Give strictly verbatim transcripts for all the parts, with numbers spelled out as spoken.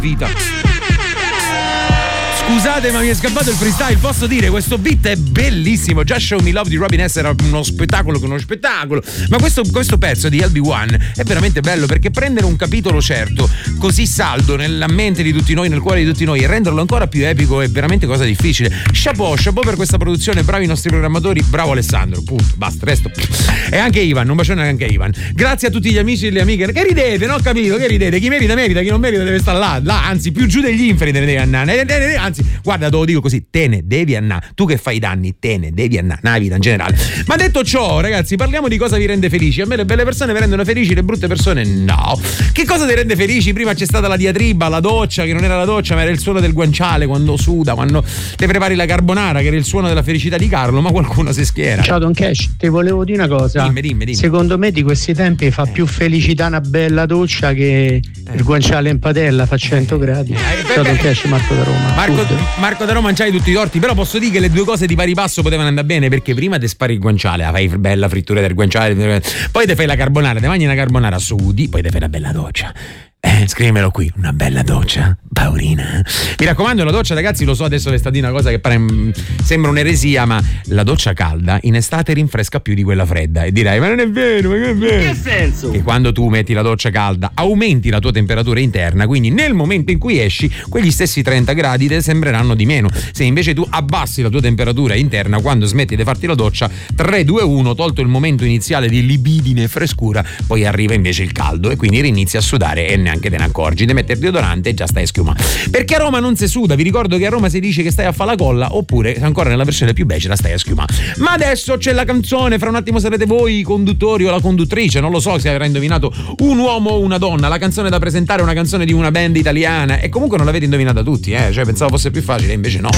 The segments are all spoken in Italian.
vita. Scusate, ma mi è scappato il freestyle. Posso dire, questo beat è bellissimo. Just Show Me Love di Robin S era uno spettacolo con uno spettacolo. Ma questo, questo pezzo di L B one è veramente bello, perché prendere un capitolo certo, così saldo nella mente di tutti noi, nel cuore di tutti noi, e renderlo ancora più epico è veramente cosa difficile. Chapeau, chapeau per questa produzione, bravi i nostri programmatori, bravo Alessandro, punto, basta, resto. E anche Ivan, un bacione anche a Ivan. Grazie a tutti gli amici e le amiche. Che ridete, non ho capito, che ridete? Chi merita merita, chi non merita deve stare là, là, anzi più giù degli inferi te ne devi andare. Anzi, guarda, te lo dico così, te ne devi andare. Tu che fai i danni, te ne devi andare, nella vita in generale. Ma detto ciò, ragazzi, parliamo di cosa vi rende felici. A me le belle persone mi rendono felici, le brutte persone no. Che cosa ti rende felici? Prima c'è stata la diatriba, la doccia, che non era la doccia, ma era il suono del guanciale quando suda, quando te prepari la carbonara, che era il suono della felicità di Carlo, ma qualcuno si schiera. Ciao Don Cash, ti volevo dire una cosa. Dimmi, dimmi, dimmi. Secondo me di questi tempi fa eh. più felicità una bella doccia che eh. il guanciale in padella fa cento gradi. Eh, Ciao Don Cash, Marco da Roma. Marco, Marco da Roma, non c'hai tutti i torti, però posso dire che le due cose di pari passo potevano andare bene, perché prima ti spari il guanciale, la fai bella frittura del guanciale, poi ti fai la carbonara, ti mangi una carbonara, sudi, poi ti fai una bella doccia. Eh, scrivimelo qui, una bella doccia, Paolina. Mi raccomando, la doccia, ragazzi, lo so, adesso è stata una cosa che pare, mh, sembra un'eresia, ma la doccia calda in estate rinfresca più di quella fredda. E dirai, ma non è vero, ma che è vero? In che senso? Che quando tu metti la doccia calda aumenti la tua temperatura interna, quindi nel momento in cui esci quegli stessi trenta gradi te sembreranno di meno. Se invece tu abbassi la tua temperatura interna quando smetti di farti la doccia, tre, due, uno, tolto il momento iniziale di libidine e frescura, poi arriva invece il caldo e quindi rinizi a sudare e neanche te ne accorgi, di mettere deodorante e già stai a schiuma. Perché a Roma non si suda, vi ricordo che a Roma si dice che stai a fa la colla, oppure ancora nella versione più becera stai a schiuma. Ma adesso c'è la canzone, fra un attimo sarete voi i conduttori o la conduttrice, non lo so se avrà indovinato un uomo o una donna. La canzone da presentare è una canzone di una band italiana e comunque non l'avete indovinata tutti, eh? Cioè pensavo fosse più facile, invece no.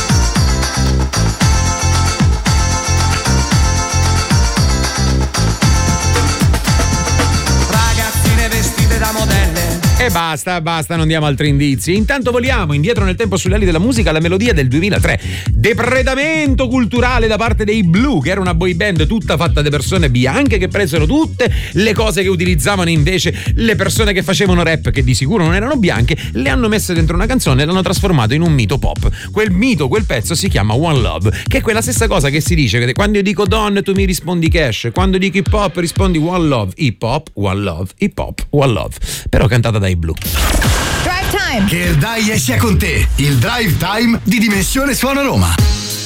E basta, basta, non diamo altri indizi. Intanto voliamo indietro nel tempo sulle ali della musica la melodia del duemilatré. Depredamento culturale da parte dei Blue, che era una boy band tutta fatta di persone bianche che presero tutte le cose che utilizzavano invece le persone che facevano rap, che di sicuro non erano bianche, le hanno messe dentro una canzone e l'hanno trasformato in un mito pop. Quel mito, quel pezzo si chiama One Love, che è quella stessa cosa che si dice che quando io dico Don tu mi rispondi Cash, quando dico hip hop rispondi One Love, hip hop, One Love, hip hop, One Love, però cantata dai Blue. Drive Time. Che il Dai sia con te, il Drive Time di Dimensione Suona Roma.